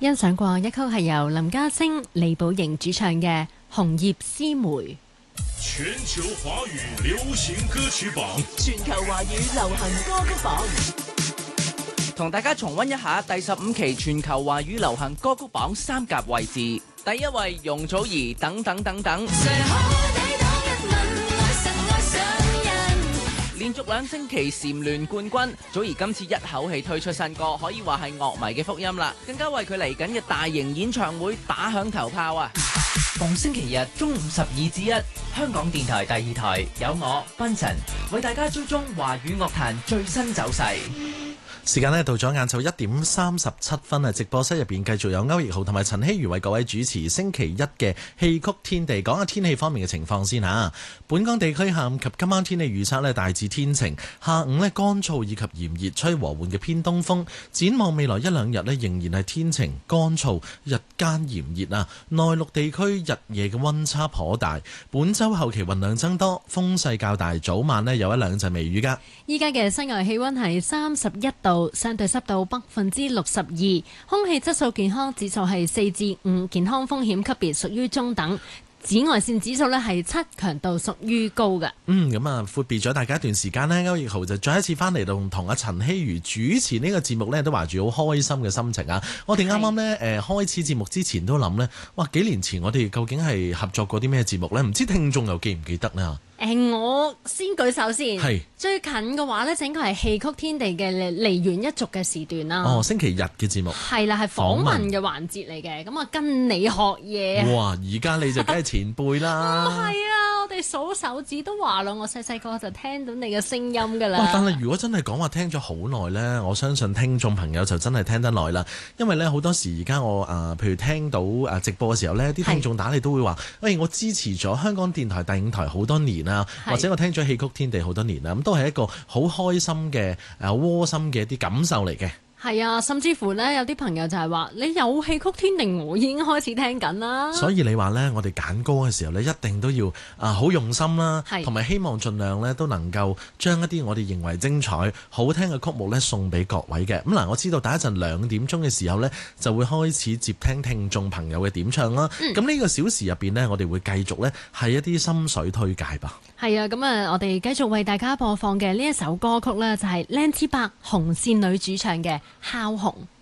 欣賞過一曲係由林家聲、李寶瑩主唱嘅《紅葉絲梅》。 全球華語流行歌曲榜， 全球華語流行歌曲榜， 同大家重溫一下第15期全球華語流行歌曲榜三甲位置。第一位容祖兒，等等等等。連續2星期蟬聯冠軍，祖兒今次一口氣推出新歌，可以話係樂迷嘅福音啦，更加為佢嚟緊嘅大型演唱會打響頭炮啊！ 逢星期日中午12至1，香港電台第2台有我賓晨為大家追蹤華語樂壇最新走勢。 時間呢到咗晏晝1點37分啊！直播室入邊繼續有歐奕豪同埋陳希如為各位主持星期一嘅戲曲天地，講下天氣方面嘅情況先嚇。本港地區下午及今晚天氣預測呢，大致天晴，下午呢乾燥以及炎熱，吹和緩嘅偏東風。展望未來1、2日呢，仍然係天晴乾燥，日間炎熱啊！內陸地區日夜嘅溫差頗大。本週後期雲量增多，風勢較大，早晚呢有1、2陣微雨㗎。 依家嘅室外氣溫係31度，相對濕度62%，空氣質素健康指數係4至5，健康風險級別屬於中等。紫外線指數呢係7，強度屬於高嘅。 咁啊，闊別咗大家一段時間呢，歐奕豪就再一次翻嚟同阿陳希如主持呢個節目呢，都話住好開心嘅心情啊！我哋啱啱呢開始節目之前都諗呢，哇，幾年前我哋究竟係合作過啲咩節目呢？唔知聽眾又記唔記得呢？ 我先舉手先。 係最近嘅話呢，整個係戲曲天地嘅梨園一族嘅時段啦。 星期日嘅節目係啦，係訪問嘅環節嚟嘅。咁啊，跟你學嘢。 哇！而家你就梗係前輩啦。 唔係啊，我哋數手指都話啦，我細細個就聽到你嘅聲音㗎啦。 但係如果真係講話聽咗好耐呢，我相信聽眾朋友就真係聽得耐啦。因為呢，好多時而家我譬如聽到直播嘅時候呢，啲聽眾打嚟都會話：喂，我支持咗香港電台第5台好多年啦，或者我聽咗戲曲天地好多年啦，咁都係一個好開心嘅窩心嘅一啲感受嚟嘅。 係啊，甚至乎呢，有啲朋友就係話：你有戲曲天地，我已經開始聽緊啦。 所以你話呢，我哋揀歌嘅時候呢，一定都要好用心啦，同埋希望盡量呢都能夠將一啲我哋認為精彩、好聽嘅曲目呢送俾各位嘅。咁嗱，我知道第一陣2點鐘嘅時候呢，就會開始接聽聽眾朋友嘅點唱啦。咁呢個小時入邊呢，我哋會繼續呢係一啲心水推介吧。 係啊，咁啊，我哋繼續為大家播放嘅呢一首歌曲呢，就係靚次伯紅線女主唱嘅《烤紅》。